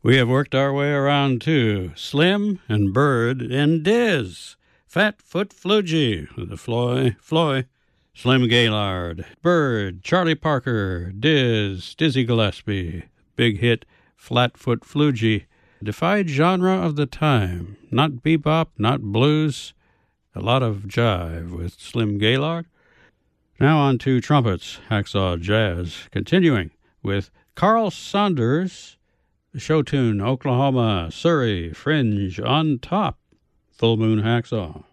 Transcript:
We have worked our way around to Slim and Bird and Diz. Fatfoot Floogie, the Floy, Slim Gaillard, Bird, Charlie Parker, Diz, Dizzy Gillespie. Big hit, Flatfoot Floogie. Defied genre of the time. Not bebop, not blues. A lot of jive with Slim Gaillard. Now on to trumpets, Hacksaw Jazz. Continuing with Carl Saunders, the show tune, Oklahoma, Surrey, Fringe on Top, Full Moon Hacksaw.